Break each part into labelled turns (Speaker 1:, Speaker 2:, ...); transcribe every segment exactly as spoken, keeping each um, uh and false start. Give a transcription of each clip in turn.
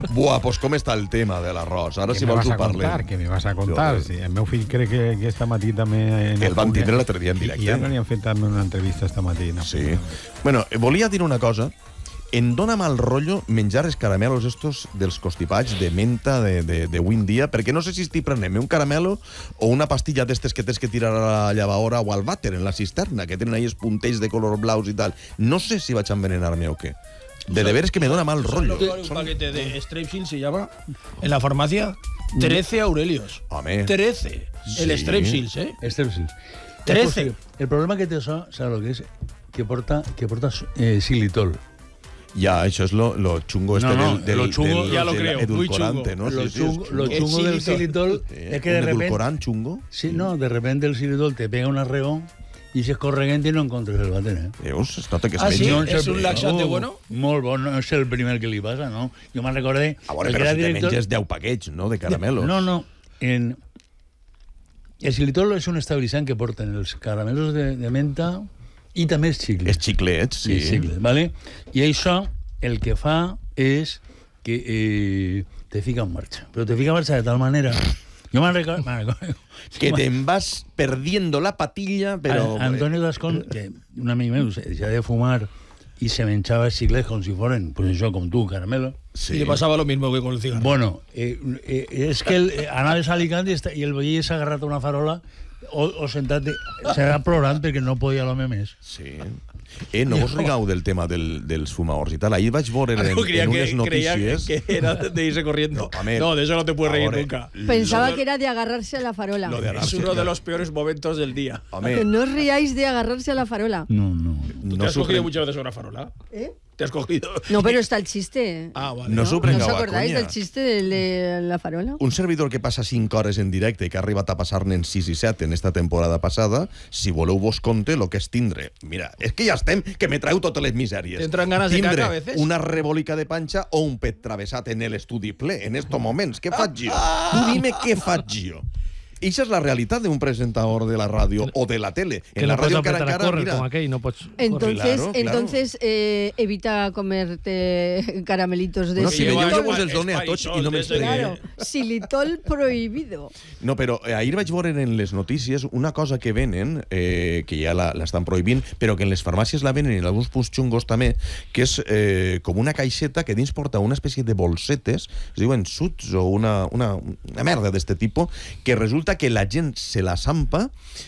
Speaker 1: Buah, pues com està el tema de l'arròs? Ara, si
Speaker 2: me
Speaker 1: vols,
Speaker 2: vas
Speaker 1: ho
Speaker 2: a contar?
Speaker 1: parlem.
Speaker 2: Què me vas a contar? Sí, el meu fill crec que, que esta matí també...
Speaker 1: El van tindre l'altre dia en directe.
Speaker 2: I ja no li han fet també una entrevista esta matí. No?
Speaker 1: Sí. Bueno, volia dir una cosa. Em dona mal rotllo menjar els caramelos estos dels constipats de menta d'avui en dia, perquè no sé si estic prenent un caramelo o una pastilla d'estes que tens que tirar a la llavadora o al vàter, en la cisterna, que tenen ahí els puntells de color blaus i tal. No sé si vaig envenenar-me o què. De de veres que me dona mal rollo.
Speaker 3: Un paquete de Strepsil se llama en la farmacia trece Aurelios.
Speaker 1: Home.
Speaker 3: trece.
Speaker 1: Sí.
Speaker 3: El Strepsils, ¿eh?
Speaker 4: Strepsils.
Speaker 3: trece.
Speaker 4: El problema que té això, ¿sabes lo que es? Que porta, que porta eh, xilitol.
Speaker 1: Ya, eso es lo, lo chungo este
Speaker 4: No, no,
Speaker 1: del, del,
Speaker 4: lo chungo,
Speaker 1: del,
Speaker 3: ya lo
Speaker 1: del
Speaker 3: creo, muy
Speaker 1: edulcorante,
Speaker 3: chungo.
Speaker 1: ¿no?
Speaker 4: Lo
Speaker 1: Sí, sí,
Speaker 4: chungo,
Speaker 1: es
Speaker 4: lo
Speaker 1: chungo.
Speaker 4: chungo del xilitol
Speaker 1: Sí,
Speaker 4: es que
Speaker 1: un
Speaker 4: de repente...
Speaker 1: edulcorant chungo.
Speaker 4: Sí, no, de repente el xilitol te pega un arregón y si es corregente y no encontres el váter, eh?
Speaker 1: Veus? Es nota que es
Speaker 3: Ah, sí?
Speaker 1: menja.
Speaker 3: ¿Es un laxante bueno?
Speaker 4: Molt bon, no és el primer que li passa, no? Jo me'n recordé...
Speaker 1: A veure,
Speaker 4: el que
Speaker 1: però
Speaker 4: era
Speaker 1: si te
Speaker 4: director-
Speaker 1: menges deu paquets, no?, de caramelos.
Speaker 4: No, no. En... El xilitol és un estabilitzant que porten els caramelos de, de menta i també els xicles.
Speaker 1: És xiclets, sí.
Speaker 4: Sí, xicles, ¿vale? I això el que fa és que eh, te fica en marxa. Però te fica en marxa de tal manera... Jo me'n recordo...
Speaker 1: Que te'n vas perdiendo la patilla, però...
Speaker 4: A, Antonio Gascón, que un amic meu, se deixava de fumar y se menchaba xicles com si fueran, pues això, com tu, caramelo.
Speaker 1: Sí.
Speaker 3: Y le pasaba lo mismo que con el cigarro.
Speaker 4: Bueno, eh, eh, és que el, eh, anaves a Alicante i, esta, i el veí s'ha agarrat a una farola o, o sentat, s'ha plorant perquè no podia l'home més.
Speaker 1: Sí. Eh, no vos rigau del tema del, dels fumadors i tal. Ahir vaig veure en,
Speaker 3: No, creía
Speaker 1: en
Speaker 3: que,
Speaker 1: unes
Speaker 3: creía
Speaker 1: notícies...
Speaker 3: que era de irse corriendo.
Speaker 1: No, a ver,
Speaker 3: no, de eso no te puedes reír
Speaker 1: ahora,
Speaker 3: nunca.
Speaker 5: Pensaba
Speaker 1: lo-
Speaker 5: que era de agarrarse a la farola.
Speaker 1: Lo de
Speaker 3: Es
Speaker 1: agarrarse-
Speaker 3: uno de los peores momentos del día.
Speaker 1: Home,
Speaker 5: Que no os riáis de agarrarse a la farola.
Speaker 4: No, no.
Speaker 3: ¿Tú
Speaker 1: no
Speaker 3: te has
Speaker 1: s'ho
Speaker 3: cogido
Speaker 1: pren-
Speaker 3: muchas veces una farola?
Speaker 5: ¿Eh?
Speaker 3: ¿Te has cogido?
Speaker 5: No, pero está el chiste.
Speaker 3: Ah, vale.
Speaker 1: No s'ho
Speaker 5: ¿No
Speaker 1: prengueu
Speaker 5: os
Speaker 1: a
Speaker 5: acordáis
Speaker 1: conya.
Speaker 5: del chiste de, de la farola?
Speaker 1: Un servidor que passa cinc hores en directe i que ha arribat a passar-ne en sis i set en esta temporada passada, si voleu vos conte lo que és tindre. Mira, és que ja estem, que me traieu totes les misèries.
Speaker 3: T'entran ganes de
Speaker 1: Tindre
Speaker 3: caca a veces?
Speaker 1: una rebòlica de panxa o un pet travessat en l'estudi ple, en estos moments. Què faig jo? Tu dime què faig jo. Eixa és la realitat d'un presentador de la ràdio o de la tele.
Speaker 6: Que
Speaker 1: En
Speaker 6: no
Speaker 1: la
Speaker 6: pots
Speaker 1: ràdio encara,
Speaker 6: apretar a
Speaker 1: encara,
Speaker 6: córrer
Speaker 1: mira...
Speaker 6: com aquell, no pots...
Speaker 5: Entonces,
Speaker 1: Claro, claro.
Speaker 5: entonces eh, evita comerte caramelitos de
Speaker 1: No, si
Speaker 3: igual-
Speaker 1: jo
Speaker 5: xilitol.
Speaker 1: vos els done a tots i no me'ls
Speaker 3: Claro.
Speaker 1: prengué.
Speaker 5: Claro, xilitol prohibido.
Speaker 1: No, però eh, ahir vaig veure en les notícies una cosa que venen, eh, que ja la- l'estan prohibint, però que en les farmàcies la venen i en alguns punts xungos també, que és eh, com una caixeta que dins porta una espècie de bolsetes, es diuen suts o una, una, una merda d'este tipus, que resulta que la gent se la zampa,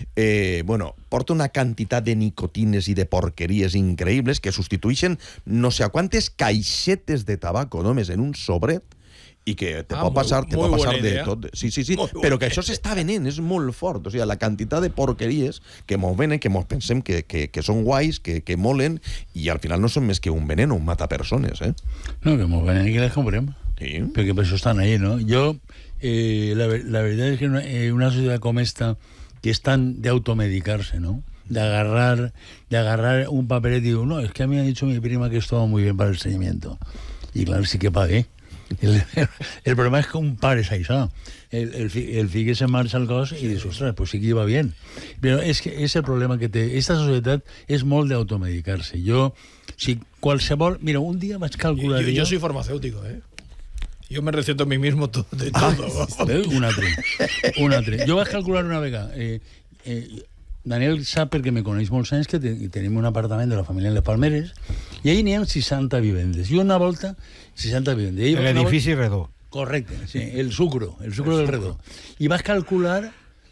Speaker 1: eh, bueno, porta una quantitat de nicotines i de porqueries increïbles que substitueixen no sé a quantes caixetes de tabaco només en un sobret i que te
Speaker 3: Ah,
Speaker 1: pot
Speaker 3: muy-
Speaker 1: passar, te
Speaker 3: muy
Speaker 1: pot passar
Speaker 3: buena
Speaker 1: de
Speaker 3: idea.
Speaker 1: tot. Sí, sí, sí,
Speaker 3: Muy
Speaker 1: però
Speaker 3: buena
Speaker 1: que això s'està venent, és molt fort. O sigui, la quantitat de porqueries que mos venen, que mos pensem que, que, que són guais, que, que molen, i al final no són més que un veneno, un matapersones, eh?
Speaker 4: No, que molt bé, que les comprem.
Speaker 1: Sí.
Speaker 4: Perquè per això estan ahí, ¿no? Yo, eh, la, ver- la verdad es que una, eh, una sociedad como esta, que es tan de automedicarse, ¿no? De agarrar, de agarrar un papelet y digo, no, es que a mí me ha dicho mi prima que esto va muy bien para el seguimiento. Y claro, sí que pagué. El, el problema es que un par es ahí, ¿sabes? El, el, fi- el figue se marcha al cos y dices, ostras, pues sí que iba bien. Pero es que es el problema que té. Esta societat és molt d'automedicar-se. Jo, si qualsevol... Mira, un dia vaig
Speaker 3: Yo,
Speaker 4: calcular...
Speaker 3: yo- yo soy farmacéutico, ¿eh? Yo me receto a mí mismo todo, de todo.
Speaker 4: Eh, un altre. Un altre. Jo vaig calcular una vegada. Eh, eh, Daniel sap perquè me coneix molts anys que te, tenim un apartament de la família en les Palmeres i ahí n'hi ha seixanta vivendes. I una volta, seixanta vivendes. I una
Speaker 2: L'edifici redó.
Speaker 4: Correcte, sí, el sucro, el sucro del redó. I vas calcular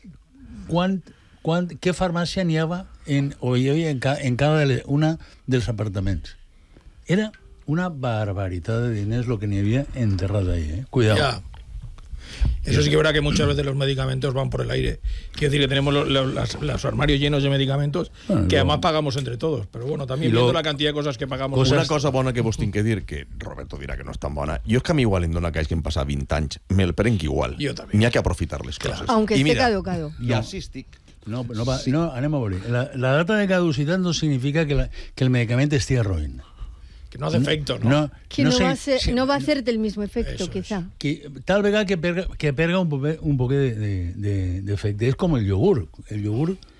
Speaker 4: quant, quant, què farmàcia n'hi havia en, o hi havia en, ca, en cada de les, una dels apartaments. Era una barbaritat de diners lo que n'hi havia enterrat ahí, eh? Cuidado.
Speaker 3: Ya. Eso sí que es verdad que muchas veces los medicamentos van por el aire. Quiero decir que tenemos los, los- las- los armarios llenos de medicamentos
Speaker 4: Bueno,
Speaker 3: que
Speaker 4: luego-
Speaker 3: además pagamos entre todos. Pero bueno, también
Speaker 4: Y
Speaker 3: viendo
Speaker 4: luego-
Speaker 3: la cantidad de cosas que pagamos.
Speaker 4: Cosas-
Speaker 1: Una cosa bona que vos tinc que dir, que Roberto dirà que no és tan bona, jo és que a mi igual em dona que hagin passat vint anys, me'l prenc igual.
Speaker 3: Jo també.
Speaker 1: N'hi ha que aprofitar les coses.
Speaker 5: Aunque
Speaker 1: I
Speaker 5: esté
Speaker 1: mira,
Speaker 5: caducado.
Speaker 1: I així estic.
Speaker 4: No, no, va, no, anem a veure. La, la data de caducitat no significa que, la, que el medicament estigui roïn.
Speaker 3: Que no hace efecto, ¿no?
Speaker 4: No,
Speaker 5: Que no,
Speaker 4: sé-
Speaker 5: va a ser,
Speaker 4: sí,
Speaker 5: no va a hacerte el mismo efecto,
Speaker 3: Eso es.
Speaker 5: quizá.
Speaker 4: que, tal vegada que perga, que perga un poquet, un poquet de, de, de, de efecte. És com el iogurt. El iogurt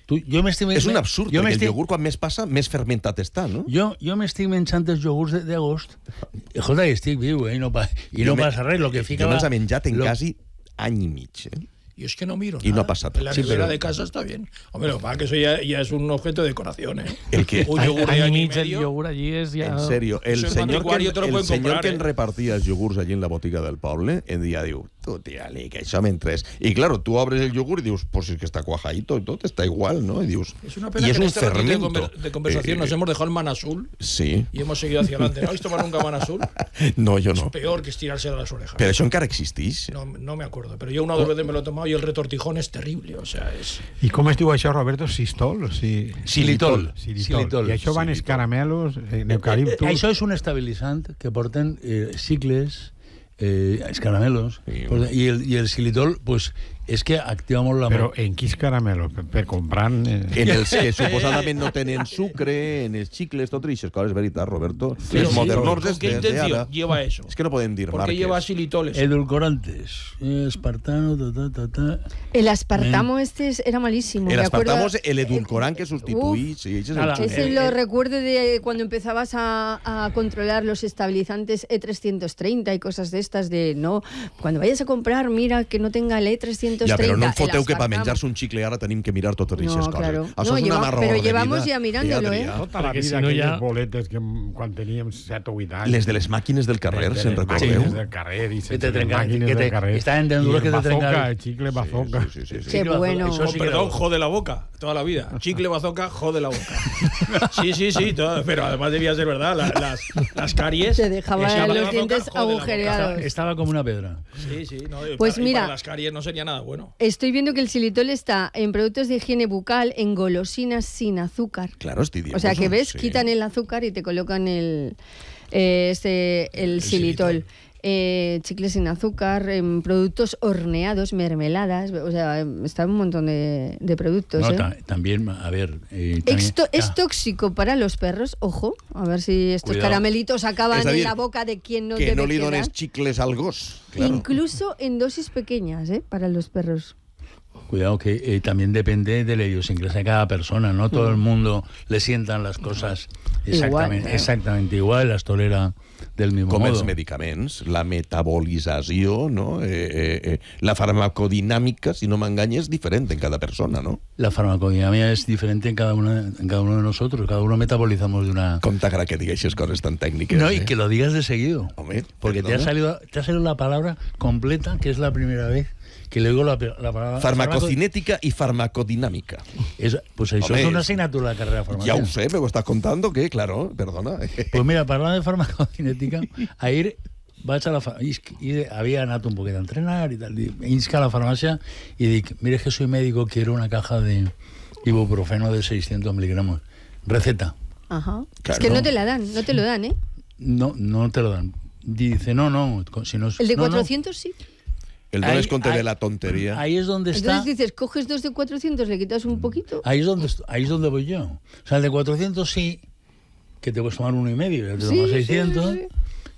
Speaker 4: Tu, jo m'estic...
Speaker 1: És un absurd,
Speaker 4: jo
Speaker 1: perquè
Speaker 4: m'estic-
Speaker 1: el iogurt quan més passa, més fermentat està, no?
Speaker 4: Jo, jo m'estic menjant els iogurts de- d'agost. Escolta, i estic viu, eh? I no, pa, i
Speaker 1: Jo
Speaker 4: no
Speaker 1: me-
Speaker 4: passa res. Lo que fica
Speaker 1: Jo me'ls
Speaker 4: la-
Speaker 1: he menjat en
Speaker 4: lo-
Speaker 1: quasi any i mig, eh?
Speaker 3: Y es que no miro
Speaker 1: Y no
Speaker 3: nada.
Speaker 1: ha pasado.
Speaker 3: En la
Speaker 1: Sí,
Speaker 3: nevera
Speaker 1: pero-
Speaker 3: de casa está bien. Hombre, lo que pasa es que eso ya, ya es un objeto de decoración, ¿eh?
Speaker 1: El que-
Speaker 3: Un yogur de
Speaker 6: Año y
Speaker 3: año y
Speaker 6: medio, el
Speaker 3: medio.
Speaker 6: yogur allí es ya...
Speaker 1: En sèrio, el
Speaker 3: Eso en
Speaker 1: senyor, que,
Speaker 3: antiquario te lo
Speaker 1: el
Speaker 3: pueden
Speaker 1: senyor
Speaker 3: comprar,
Speaker 1: que
Speaker 3: eh?
Speaker 1: en repartia els iogurts allí en la botiga del poble, en dia diu, tu, tia-li, que això m'entres. I, claro, tu obres el yogur i dius, pues es que está cuajadito y todo, está igual, ¿no? Y dius,
Speaker 3: Es una pena
Speaker 1: y
Speaker 3: que
Speaker 1: es
Speaker 3: en
Speaker 1: un
Speaker 3: este ratito de,
Speaker 1: fermento.
Speaker 3: conver- de conversación
Speaker 1: Eh,
Speaker 3: nos hemos dejado el man azul
Speaker 1: Sí.
Speaker 3: y hemos seguido hacia adelante. ¿No habéis tomado nunca man azul?
Speaker 1: No, jo
Speaker 3: Es
Speaker 1: no.
Speaker 3: peor que estirarse de las orejas.
Speaker 1: Però això encara existeix.
Speaker 3: No, no me acuerdo, pero yo una o dos veces me lo he tomado y el retortijón es terrible, o sea, es...
Speaker 2: I com es diu això, Roberto? Sistol? Sí.
Speaker 4: Xilitol.
Speaker 2: Xilitol.
Speaker 4: Xilitol.
Speaker 2: I això van els caramelos en eucaliptus.
Speaker 4: Eh, això és un estabilitzant que porten eh, cicles, eh, els caramelos,
Speaker 1: Sí.
Speaker 4: porten- i, el, i el xilitol, pues, és que activa molt la...
Speaker 2: Però en quins caramelos? Per, per comprant... Eh...
Speaker 1: En els que suposadament no tenen sucre, en els xicles, tot això, és veritat, Roberto.
Speaker 3: Pero
Speaker 1: els
Speaker 3: sí,
Speaker 1: modernos
Speaker 3: ¿con qué
Speaker 1: des de
Speaker 3: intención
Speaker 1: ara...
Speaker 3: lleva eso?
Speaker 1: És que no poden dir
Speaker 3: ¿Por qué
Speaker 1: marques.
Speaker 3: lleva xilitoles?
Speaker 4: Edulcorantes, eh, espartano, ta, ta, ta, ta.
Speaker 5: El aspartamo este es- era malísimo.
Speaker 1: El
Speaker 5: me acuerdo-
Speaker 1: aspartamo és el edulcorant que sustituís. Sí, ese és el
Speaker 4: Nada,
Speaker 1: xile.
Speaker 5: Ese
Speaker 4: Eh,
Speaker 5: lo
Speaker 4: eh,
Speaker 5: recuerdo de cuando empezabas a, a controlar los estabilizantes E trescientos treinta y cosas de estas de no, cuando vayas a comprar mira que no tenga el E trescientos treinta.
Speaker 1: Ja, però no em
Speaker 5: el
Speaker 1: foteu que per
Speaker 5: aspartamo.
Speaker 1: menjar-se un xicle ara tenim que mirar totes aquestes
Speaker 5: No,
Speaker 1: coses.
Speaker 5: claro.
Speaker 1: Això
Speaker 5: No,
Speaker 1: és una
Speaker 5: lleva-
Speaker 1: marra
Speaker 5: pero
Speaker 1: de
Speaker 5: llevamos
Speaker 1: vida.
Speaker 5: ya mirándolo,
Speaker 1: Dia a
Speaker 5: ¿eh?
Speaker 1: dia.
Speaker 2: Tota la
Speaker 6: Perquè
Speaker 2: vida
Speaker 6: si no
Speaker 2: aquelles
Speaker 6: ja-
Speaker 2: boletes que quan teníem set o vuit anys.
Speaker 1: Les de les màquines del carrer,
Speaker 2: de
Speaker 1: se'n
Speaker 2: les
Speaker 1: recordeu?
Speaker 2: màquines del carrer i
Speaker 4: Que
Speaker 2: sense
Speaker 4: te
Speaker 2: les
Speaker 4: trenca-
Speaker 2: màquines
Speaker 4: que te-
Speaker 2: del carrer.
Speaker 4: estaven tan duros
Speaker 2: I
Speaker 4: que
Speaker 2: el
Speaker 4: te trencaven.
Speaker 2: bazooka, el chicle bazooka.
Speaker 1: Sí, sí, sí, sí.
Speaker 5: Qué
Speaker 4: Chicle,
Speaker 5: bueno.
Speaker 4: eso
Speaker 3: Oh,
Speaker 4: sí que
Speaker 3: perdón,
Speaker 4: era-
Speaker 3: jode la boca, toda la vida. Chicle bazooka, jode la boca. Sí, sí, sí, todo, pero además debía ser verdad. la- las, las caries.
Speaker 5: Te dejaba
Speaker 3: Chicle
Speaker 5: los
Speaker 3: bazooka,
Speaker 5: dientes
Speaker 3: jode la boca.
Speaker 5: agujereados.
Speaker 4: Estaba como una pedra.
Speaker 3: Sí, sí, no, y
Speaker 5: Pues
Speaker 3: para- y
Speaker 5: mira.
Speaker 3: para las caries no sería nada bueno.
Speaker 5: Estoy viendo que el xilitol está en productos de higiene bucal, en golosinas sin azúcar.
Speaker 1: Claro, estoy diciendo.
Speaker 5: O sea que ves,
Speaker 1: sí.
Speaker 5: quitan el azúcar y te colocan el eh, este el xilitol. Eh, chicles sin azúcar, en productos horneados, mermeladas, o sea, está un montón de, de productos.
Speaker 4: No,
Speaker 5: ¿eh?
Speaker 4: ta- también, a ver... eh, también-
Speaker 5: Esto es
Speaker 4: ah,
Speaker 5: tóxico para los perros, ojo, a ver si estos
Speaker 4: Cuidado.
Speaker 5: caramelitos acaban
Speaker 1: Es decir,
Speaker 5: en la boca de quien no
Speaker 1: Que
Speaker 5: debe
Speaker 1: no li
Speaker 5: quedar.
Speaker 1: dones xicles al gos. Claro.
Speaker 5: Incluso en dosis pequeñas, ¿eh? Para los perros.
Speaker 4: Cuidado que eh, también depende de la idiosincrasia de cada persona. No todo el mundo le sientan las cosas exactamente
Speaker 5: Igual, ¿eh?
Speaker 4: exactamente igual, las tolera del mismo
Speaker 1: Com
Speaker 4: modo.
Speaker 1: els medicaments, la metabolització, no? eh, eh, eh, la farmacodinàmica, si no m'enganya, és diferent en cada persona, no?
Speaker 4: La farmacodinámica es diferente en cada, una, en cada uno de nosotros. Cada uno metabolizamos de una...
Speaker 1: Com t'agrada que digueixes coses tan tècniques,
Speaker 4: No,
Speaker 1: eh?
Speaker 4: y que lo digas de seguido.
Speaker 1: Hombre,
Speaker 4: Porque te ha,
Speaker 1: perdona.
Speaker 4: salido, te ha salido la palabra completa, que es la primera vez que le digo la, la palabra...
Speaker 1: Farmacocinètica i farmacodinàmica.
Speaker 4: Es, pues eso
Speaker 1: Hombre,
Speaker 4: es una asignatura de la carrera de farmacia.
Speaker 1: Ja ho sé, me ho estàs contando, que, claro, perdona.
Speaker 4: Pues mira, parlant de farmacocinética, ahir vaig a la fa- i i havia anat un poquet a entrenar i tal, i insc a la farmàcia i dic, mire que soy médico, quiero una caja de ibuprofeno de seiscientos miligramos. Receta.
Speaker 5: Ajá.
Speaker 1: Claro.
Speaker 5: Es que no te la dan, no te lo dan, ¿eh?
Speaker 4: No, no te lo dan. Dice, no, no, si no...
Speaker 5: El de
Speaker 4: no, no.
Speaker 5: cuatrocientos sí.
Speaker 1: El
Speaker 4: Ahí-
Speaker 1: dones compte
Speaker 4: ahí-
Speaker 1: de la tontería.
Speaker 4: Ahí es donde está...
Speaker 5: Entonces dices, coges dos de cuatrocientos, le quitas un poquito.
Speaker 4: Ahí es donde est- ahí es donde voy yo. O sea, el de cuatrocientos sí, que te puedes tomar uno y medio, ya te
Speaker 5: Sí,
Speaker 4: tomas
Speaker 5: sí,
Speaker 4: seiscientos.
Speaker 5: sí,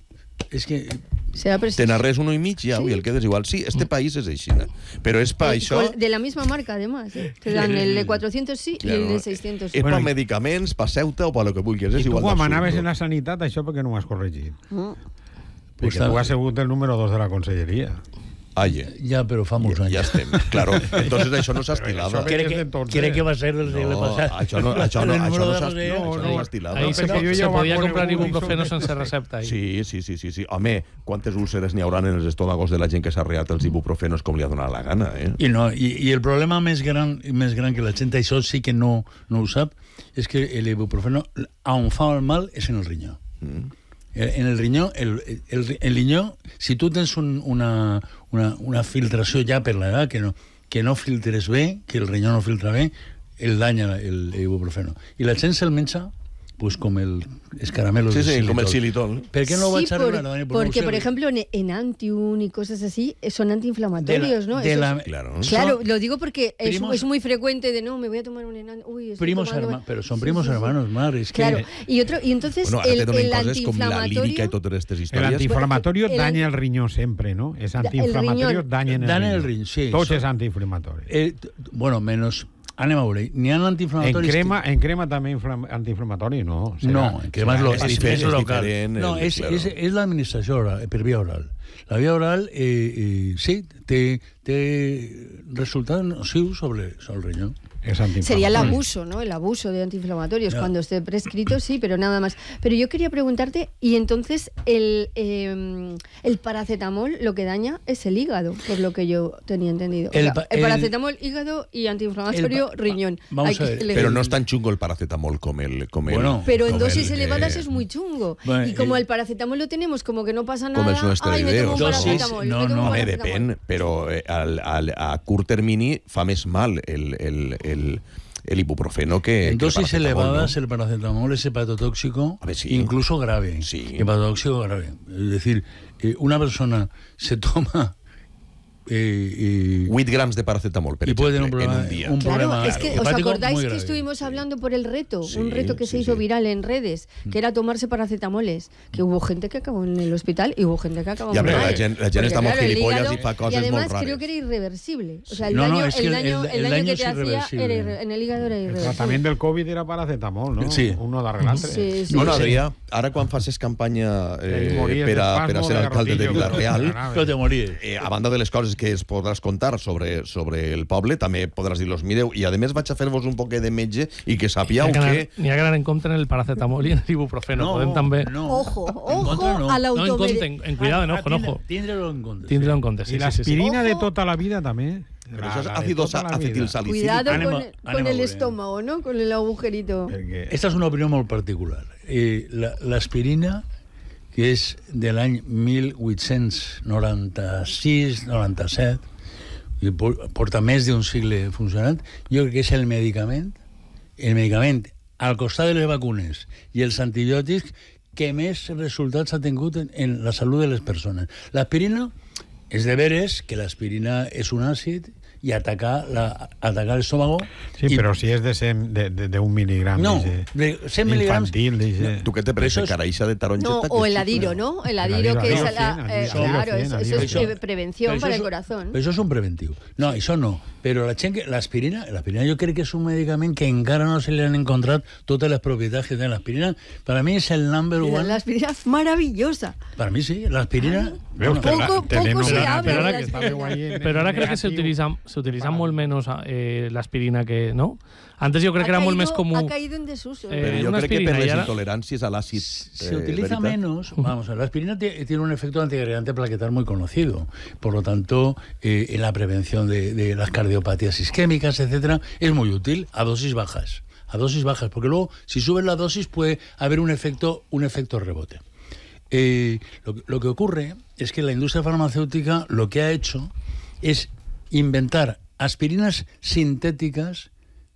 Speaker 4: Es que
Speaker 5: Se da
Speaker 1: Te
Speaker 5: preciso.
Speaker 1: narres uno i mig ja, i el quedes igual. Sí, este país és així. Però és per
Speaker 5: Eh,
Speaker 1: això...
Speaker 5: con- De la misma marca, además. ¿eh? Te dan el de cuatrocientos sí y el de seiscientos sí.
Speaker 1: És
Speaker 2: Bueno,
Speaker 1: per
Speaker 2: i-
Speaker 1: medicaments, per ceuta o per lo que vulguis.
Speaker 2: I
Speaker 1: És
Speaker 2: tu
Speaker 1: igual
Speaker 2: quan
Speaker 1: d'absurd,
Speaker 2: anaves
Speaker 1: no?
Speaker 2: en la sanitat, això perquè no ho has corregit?
Speaker 5: Mm.
Speaker 4: Pues
Speaker 2: Perquè tu
Speaker 4: está-
Speaker 2: has sigut el número dos de la conselleria.
Speaker 1: Aye,
Speaker 4: ya, pero fa molts
Speaker 1: ja,
Speaker 4: anys.
Speaker 1: ja estem. Claro, entonces això no s'estilava.
Speaker 2: això que-
Speaker 4: Cree
Speaker 2: Desde
Speaker 4: que,
Speaker 2: entonces.
Speaker 4: cree que va a ser del siglo
Speaker 1: No,
Speaker 4: pasado.
Speaker 1: això no, això no,
Speaker 4: El
Speaker 1: això
Speaker 4: número
Speaker 1: no
Speaker 4: de
Speaker 1: s'estilava.
Speaker 4: Roser,
Speaker 1: Això no
Speaker 2: no,
Speaker 1: s'estilava.
Speaker 6: Ahí
Speaker 2: No,
Speaker 6: se,
Speaker 2: perquè
Speaker 6: po-
Speaker 2: jo
Speaker 6: se
Speaker 2: ja ho
Speaker 6: podía
Speaker 2: hago en
Speaker 6: comprar
Speaker 2: un
Speaker 6: ibuprofeno
Speaker 2: informe.
Speaker 6: sense recepta. Ahí.
Speaker 1: Sí, sí, sí, sí, sí. Home, quantes úlceres n'hi hauran en els estómagos de la gent que s'ha reat els ibuprofenos com li ha donat la gana, eh?
Speaker 4: I, no, i, i el problema més gran, més gran que la gent això sí que no, no ho sap és que el ibuprofeno on fa el mal és en el rinyó.
Speaker 1: Mm.
Speaker 4: En el rinyó, el, el, el rinyó, si tu tens un, una, una, una filtració ja per l'edat, que no, que no filtres bé, que el rinyó no filtra bé, el danya el, el ibuprofeno. I la gent se'l menja pues com el, els caramelos
Speaker 1: Sí,
Speaker 4: de
Speaker 1: sí,
Speaker 4: xilitol.
Speaker 1: com el xilitol.
Speaker 4: ¿Por qué no va a
Speaker 5: Sí,
Speaker 4: echar
Speaker 5: por-
Speaker 4: una, Dani? Pues no
Speaker 5: porque,
Speaker 4: sé.
Speaker 5: por ejemplo, en, en Antiun y cosas así, eh, son antiinflamatorios,
Speaker 4: De la-
Speaker 5: ¿no?
Speaker 4: de
Speaker 5: Eso
Speaker 4: la-
Speaker 5: es-
Speaker 1: Claro.
Speaker 5: Claro,
Speaker 4: Son
Speaker 5: lo digo porque es,
Speaker 4: primos-
Speaker 5: es muy frecuente de no, me voy a tomar un enan... Uy, estoy
Speaker 4: primos
Speaker 5: tomando-
Speaker 4: hermanos, pero son
Speaker 5: Sí,
Speaker 4: primos
Speaker 5: sí, sí.
Speaker 4: hermanos, Mar, es que...
Speaker 5: Claro, y otro y entonces
Speaker 1: Bueno, ara
Speaker 5: el,
Speaker 1: te donen
Speaker 5: el
Speaker 1: coses com la lírica i
Speaker 5: antiinflamatorio
Speaker 1: totes aquestes
Speaker 2: El
Speaker 1: històries.
Speaker 2: antiinflamatorio
Speaker 5: El-
Speaker 2: daña el riñón sempre, ¿no? Es
Speaker 5: el
Speaker 2: antiinflamatorio,
Speaker 5: riñón.
Speaker 2: daña el
Speaker 4: Daña
Speaker 2: riñón.
Speaker 4: el riñón, sí,
Speaker 2: Tots
Speaker 4: son-
Speaker 2: és antiinflamatori.
Speaker 4: Eh, t- bueno, menos anem a veure, n'hi ha
Speaker 2: En
Speaker 4: antiinflamatoris...
Speaker 2: crema,
Speaker 4: que...
Speaker 2: en crema també inflam- antiinflamatori, no? Serà-
Speaker 4: No, en crema és, lo,
Speaker 1: és
Speaker 4: és,
Speaker 1: diferent,
Speaker 4: és
Speaker 1: és
Speaker 4: local.
Speaker 1: diferent,
Speaker 4: No,
Speaker 1: el-
Speaker 4: és,
Speaker 1: claro.
Speaker 4: és, és l'administració oral, per via oral. La via oral, eh, eh, sí, té, té resultats nocius sobre, sobre el riñón.
Speaker 2: Es antiinflamatorio.
Speaker 5: Sería el abuso, ¿no? El abuso de antiinflamatorios
Speaker 4: Ya.
Speaker 5: cuando esté prescrito, sí, pero nada más. Pero yo quería preguntarte, y entonces el, eh, el paracetamol lo que daña es el hígado, por lo que yo tenía entendido. O
Speaker 4: El
Speaker 5: sea,
Speaker 4: pa-
Speaker 5: el,
Speaker 4: el-
Speaker 5: paracetamol, hígado y antiinflamatorio,
Speaker 4: el pa-
Speaker 5: riñón.
Speaker 4: vamos
Speaker 5: Hay
Speaker 4: a
Speaker 5: que
Speaker 4: ver.
Speaker 5: elegir.
Speaker 1: Pero no es tan chungo el paracetamol como el... Como
Speaker 4: Bueno,
Speaker 1: el
Speaker 5: Pero en
Speaker 1: como
Speaker 5: dosis
Speaker 1: el,
Speaker 5: elevadas
Speaker 1: eh,
Speaker 5: es muy chungo.
Speaker 4: bueno,
Speaker 5: y como
Speaker 4: eh,
Speaker 5: el paracetamol lo tenemos como que no pasa nada,
Speaker 1: Com els no
Speaker 5: ay, me tomo un
Speaker 1: esteroideos,
Speaker 4: no?
Speaker 5: paracetamol.
Speaker 4: No,
Speaker 5: me tomo
Speaker 4: no,
Speaker 5: un
Speaker 1: Home,
Speaker 5: paracetamol.
Speaker 1: depèn, però eh, al, al, a curt termini fa més mal el, el, el, el ibuprofeno que,
Speaker 4: En
Speaker 1: que el
Speaker 4: dosis
Speaker 1: paracetamol,
Speaker 4: elevadas
Speaker 1: ¿no?
Speaker 4: el paracetamol es hepatotóxico,
Speaker 1: A ver, sí.
Speaker 4: incluso grave.
Speaker 1: Sí.
Speaker 4: Hepatotóxico grave. Es decir, eh, una persona se toma eh, eh,
Speaker 1: vuit grams de paracetamol, per
Speaker 4: y puede tener un
Speaker 1: exemple,
Speaker 4: problema,
Speaker 1: en un dia.
Speaker 4: un
Speaker 5: Claro,
Speaker 4: problema
Speaker 5: es que os
Speaker 4: hepático
Speaker 5: acordáis
Speaker 4: muy
Speaker 5: que
Speaker 4: grave.
Speaker 5: estuvimos hablando por el reto,
Speaker 1: Sí,
Speaker 5: un reto que
Speaker 1: sí,
Speaker 5: se hizo
Speaker 1: sí.
Speaker 5: viral en redes, que era tomarse paracetamoles, que hubo gente que acabó en el hospital y hubo gente que acabó
Speaker 1: Ya,
Speaker 5: muy
Speaker 1: pero
Speaker 5: mal.
Speaker 1: la gent- la gent
Speaker 5: Porque,
Speaker 1: està molt
Speaker 5: claro, el
Speaker 1: gilipollas
Speaker 5: hígado-
Speaker 1: y fa coses
Speaker 5: y además
Speaker 1: molt rares.
Speaker 5: creo que era irreversible. O sea, el
Speaker 4: No, no,
Speaker 5: daño,
Speaker 4: es que
Speaker 5: el
Speaker 4: el-
Speaker 5: daño,
Speaker 4: el-
Speaker 5: el
Speaker 4: el
Speaker 5: daño
Speaker 4: daño
Speaker 5: que
Speaker 4: es
Speaker 5: te hacía
Speaker 4: irreversible.
Speaker 5: era irre- en el hígado era
Speaker 2: El
Speaker 5: irreversible.
Speaker 2: tratament del Covid era paracetamol, no?
Speaker 4: Sí.
Speaker 2: Uno darrere l'altre.
Speaker 5: Sí, sí.
Speaker 1: Bueno,
Speaker 5: sí.
Speaker 1: Adrià, ara quan facis campanya eh,
Speaker 2: Ell moria
Speaker 1: per, a,
Speaker 2: d'espasmo,
Speaker 1: per a ser
Speaker 2: de
Speaker 1: alcalde de
Speaker 2: garrotillo,
Speaker 1: Vila-real,
Speaker 4: Pero te moríes.
Speaker 1: eh, a banda de les coses que es podràs contar sobre, sobre el poble, també podràs dir-los, mireu, i a més vaig a fer-vos un poquet de metge i que sapíeu
Speaker 6: N'hi ha que anar-
Speaker 1: que...
Speaker 6: n'hi ha que anar en compte en el paracetamol i en l'ibuprofeno. Podem també...
Speaker 4: no.
Speaker 5: Ojo,
Speaker 4: En
Speaker 5: ojo
Speaker 4: contra no.
Speaker 5: a la
Speaker 6: No, en compte,
Speaker 5: automedicación.
Speaker 6: en, en cuidado, en ojo, en ojo.
Speaker 4: Tindre-lo en compte.
Speaker 6: Tindre-ho en compte,
Speaker 2: I
Speaker 6: sí, sí, sí. sí.
Speaker 2: l'aspirina de
Speaker 5: Ojo.
Speaker 2: tota la vida també.
Speaker 1: Però
Speaker 2: La-
Speaker 1: això és
Speaker 2: la de
Speaker 1: àcido
Speaker 2: tota la vida.
Speaker 1: acetilsalicílic.
Speaker 5: Cuidado
Speaker 4: Anem a-
Speaker 5: con, el-
Speaker 4: anem
Speaker 5: con
Speaker 4: a
Speaker 5: el
Speaker 4: veure.
Speaker 5: estómago, ¿no? Con el agujerito.
Speaker 2: Perquè
Speaker 4: Esta és una opinió molt particular. Eh, la- L'aspirina, que és de l'any mil vuit-cents noranta-sis noranta-set, i por- porta més d'un segle funcionant, jo crec que és el medicament, el medicament al costat de les vacunes i els antibiòtics que més resultats ha tingut en, en la salut de les persones. L'aspirina, és de veres que l'aspirina és un àcid i atacar, la, atacar l'estómago.
Speaker 2: Sí,
Speaker 4: i-
Speaker 2: però si és de, cent, de, de, de un miligram.
Speaker 4: No,
Speaker 2: dice,
Speaker 4: de cent mil·ligrams.
Speaker 2: Infantil, dice.
Speaker 1: Tu què te
Speaker 4: Però
Speaker 1: prens,
Speaker 4: això és-
Speaker 1: caraixa de
Speaker 5: No,
Speaker 1: taronjeta?
Speaker 5: o
Speaker 1: que
Speaker 5: el
Speaker 1: és
Speaker 5: adiro,
Speaker 1: xupla?
Speaker 5: ¿no? El
Speaker 2: El
Speaker 5: adiro,
Speaker 2: adiro,
Speaker 5: que es
Speaker 2: adiro
Speaker 5: la,
Speaker 2: cien,
Speaker 5: eh,
Speaker 2: adiro
Speaker 5: claro,
Speaker 2: cien,
Speaker 5: eso,
Speaker 2: adiro
Speaker 5: eso es
Speaker 4: cien.
Speaker 5: eh, prevención
Speaker 4: Però
Speaker 5: para el
Speaker 4: això és-
Speaker 5: corazón.
Speaker 4: Però això és un preventiu. No, això no. Però la gent que... L'aspirina, l'aspirina jo crec que és un medicament que encara no se li han encontrat totes les propietats que té l'aspirina. Per a mi és el number
Speaker 5: Mira,
Speaker 4: one.
Speaker 5: la aspirina es maravillosa.
Speaker 4: Per a mi sí, l'aspirina...
Speaker 2: Veu usted,
Speaker 5: Poco-
Speaker 2: la-
Speaker 5: poco
Speaker 2: tenemos
Speaker 5: se
Speaker 2: una-
Speaker 5: habla
Speaker 6: de la
Speaker 2: que
Speaker 5: aspirina.
Speaker 2: estaba ahí en-
Speaker 6: Però ara
Speaker 2: en
Speaker 6: crec que se
Speaker 2: negativo.
Speaker 6: utilitza, se utilitza
Speaker 2: Vale.
Speaker 6: molt menys eh, l'aspirina que... No? Antes jo crec que
Speaker 5: Ha
Speaker 6: era molt més
Speaker 5: caído-
Speaker 6: comú.
Speaker 5: Ha caído en desuso.
Speaker 6: Eh,
Speaker 1: Però jo
Speaker 6: una
Speaker 1: crec que per
Speaker 6: aspirina
Speaker 1: les
Speaker 6: i ara-
Speaker 1: intoleràncies a l'àcid...
Speaker 4: Se
Speaker 1: eh,
Speaker 4: utiliza
Speaker 1: veritat?
Speaker 4: menos, vamos a ver, la aspirina tie- tiene un efecto antiagregante plaquetar muy conocido, por lo tanto, eh, en la prevención de, de las cardiopatías isquémicas, etcétera, es muy útil a dosis bajas, a dosis bajas, porque luego, si subes la dosis, puede haber un efecto, un efecto rebote. Eh, lo, que- lo que ocurre es que la industria farmacéutica lo que ha hecho es inventar aspirinas sintéticas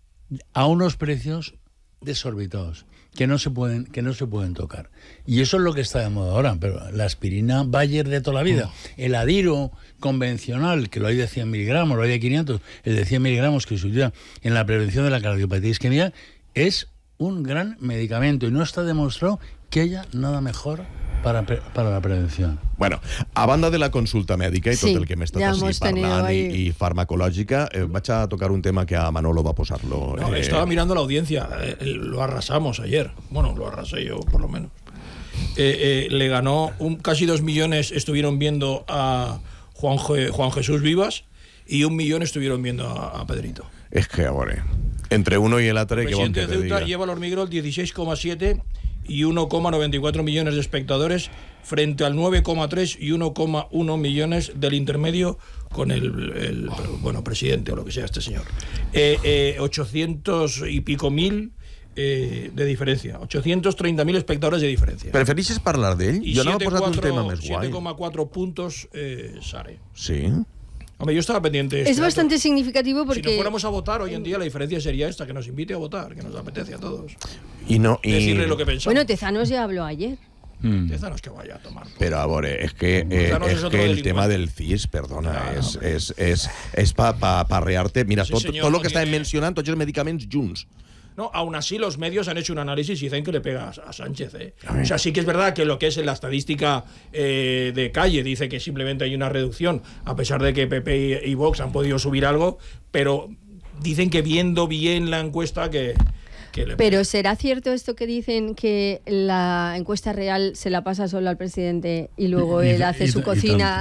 Speaker 4: a unos precios desorbitados que no se pueden que no se pueden tocar, y eso es lo que está de moda ahora. Pero la aspirina Bayer de toda la vida, el adiro convencional, que lo hay de cien miligramos, lo hay de quinientos, el de cien miligramos que se utiliza en la prevención de la cardiopatía isquémica, es un gran medicamento y no está demostrado que haya nada mejor para, pre- para la prevención.
Speaker 1: Bueno, a banda de la consulta mèdica i tot
Speaker 5: Sí,
Speaker 1: el que hem estat
Speaker 5: ja
Speaker 1: així
Speaker 5: hemos tenido
Speaker 1: parlant i,
Speaker 5: ahí-
Speaker 1: i farmacològica, eh, vaig a tocar un tema que a Manolo va posar-lo.
Speaker 3: No,
Speaker 1: eh,
Speaker 3: estaba mirando la audiencia, eh, lo arrasamos ayer. Bueno, lo arrasé yo, por lo menos. Eh, eh, le ganó un, casi dos millones estuvieron viendo a Juan, Je- Juan Jesús Vivas y un millón estuvieron viendo a, a Pedrito.
Speaker 1: És que, a veure, entre uno i l'altre,
Speaker 3: El
Speaker 1: què vol
Speaker 3: presidente
Speaker 1: que
Speaker 3: de
Speaker 1: te
Speaker 3: Ceuta
Speaker 1: diga?
Speaker 3: lleva al hormiguero dieciséis coma siete y uno coma noventa y cuatro millones de espectadores frente al nueve coma tres y uno coma uno millones del intermedio con el, el, bueno, presidente o lo que sea este señor. Eh, eh, ochocientos y pico mil eh, de diferencia, ochocientos treinta mil espectadores de diferencia.
Speaker 1: Preferixes parlar d'ell?
Speaker 3: Y
Speaker 1: Jo anava a posar un tema més
Speaker 3: siete
Speaker 1: guai.
Speaker 3: coma cuatro puntos eh, Sare.
Speaker 1: Sí?
Speaker 3: Hombre, yo estaba pendiente de
Speaker 5: Es
Speaker 3: este dato.
Speaker 5: bastante significativo
Speaker 3: Si no
Speaker 5: porque
Speaker 3: fuéramos a votar hoy en día, la diferencia sería esta, que nos invite a votar, que nos apetece a todos.
Speaker 1: I no, i...
Speaker 3: Decirle lo que pensamos.
Speaker 5: bueno, Tezanos ya habló ayer.
Speaker 4: Mm.
Speaker 3: Déjanos que vaya a tomar. por-
Speaker 1: Però a veure, és que, eh,
Speaker 3: Tezanos
Speaker 1: és
Speaker 3: és otro
Speaker 1: que el
Speaker 3: delincuente.
Speaker 1: tema del C I S, perdona,
Speaker 3: Claro,
Speaker 1: és,
Speaker 3: hombre.
Speaker 1: és, és, és pa, pa, pa rear-te. Mira,
Speaker 3: Sí,
Speaker 1: tot,
Speaker 3: senyor,
Speaker 1: tot el
Speaker 3: no
Speaker 1: que estàvem
Speaker 3: tiene-
Speaker 1: mencionant, tots els medicaments junts.
Speaker 3: No, aún así los medios han hecho un análisis y dicen que le pega a a Sánchez. ¿eh? O sea, sí que es verdad que lo que es en la estadística eh, de calle dice que simplemente hay una reducción, a pesar de que P P y, y Vox han podido subir algo, pero dicen que viendo bien la encuesta que... que le
Speaker 5: Pero ¿será cierto esto que dicen que la encuesta real se la pasa solo al presidente y luego
Speaker 4: Y-
Speaker 5: él
Speaker 4: y-
Speaker 5: hace
Speaker 4: y-
Speaker 5: su
Speaker 4: y
Speaker 5: cocina